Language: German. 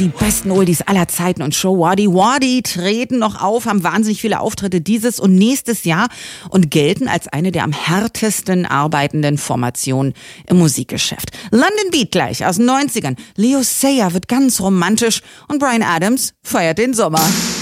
Die besten Oldies aller Zeiten und Showaddy Waddy treten noch auf, haben wahnsinnig viele Auftritte dieses und nächstes Jahr und gelten als eine der am härtesten arbeitenden Formationen im Musikgeschäft. London Beat gleich aus den 90ern. Leo Sayer wird ganz romantisch und Bryan Adams feiert den Sommer.